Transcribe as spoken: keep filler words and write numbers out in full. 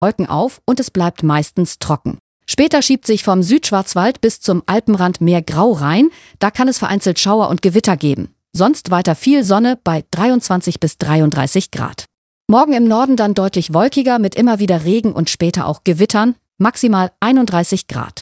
Wolken auf und es bleibt meistens trocken. Später schiebt sich vom Südschwarzwald bis zum Alpenrand mehr Grau rein, da kann es vereinzelt Schauer und Gewitter geben. Sonst weiter viel Sonne bei dreiundzwanzig bis dreiunddreißig Grad. Morgen im Norden dann deutlich wolkiger mit immer wieder Regen und später auch Gewittern, maximal einunddreißig Grad.